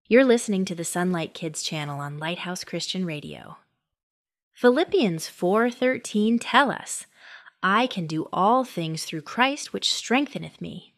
You're listening to the Sunlight Kids channel on Lighthouse Christian Radio. Philippians 4:13 tell us, "I can do all things through Christ which strengtheneth me."